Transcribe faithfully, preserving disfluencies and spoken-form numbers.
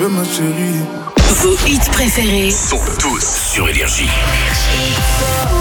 Ma chérie. Vos hits préférés sont tous sur Énergie. Énergie.